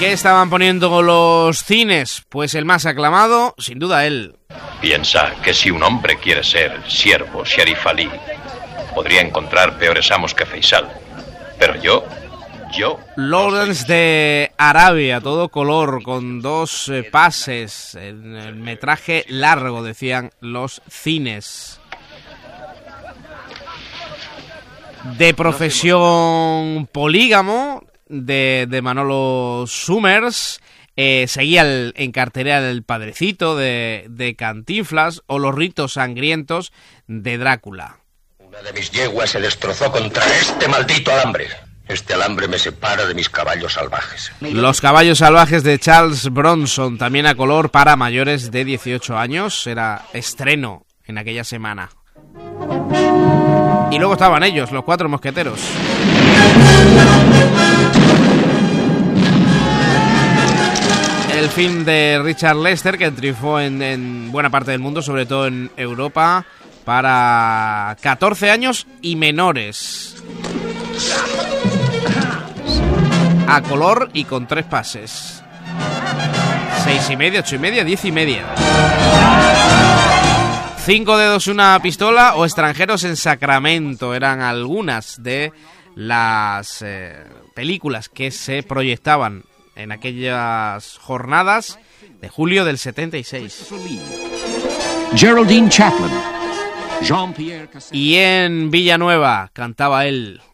¿Qué estaban poniendo los cines? Pues el más aclamado, sin duda él. Piensa que si un hombre quiere ser siervo, Sharif Ali, podría encontrar peores amos que Faisal. Pero yo... Lawrence de Arabia, todo color, con 2 pases, en el metraje largo, decían los cines. De profesión polígamo, de Manolo Summers, seguía en cartelera El Padrecito de Cantinflas o Los ritos sangrientos de Drácula. Una de mis yeguas se destrozó contra este maldito alambre. Este alambre me separa de mis caballos salvajes. Los caballos salvajes de Charles Bronson, también a color para mayores de 18 años. Era estreno en aquella semana. Y luego estaban ellos, los 4 mosqueteros. El film de Richard Lester, que triunfó en buena parte del mundo, sobre todo en Europa, para 14 años y menores. A color y con 3 pases. 6,5, 8,5, 10,5. 5 dedos una pistola o Extranjeros en Sacramento eran algunas de las películas que se proyectaban en aquellas jornadas de julio del 76. Geraldine Chaplin, Jean-Pierre Cassel. Y en Villanueva cantaba él.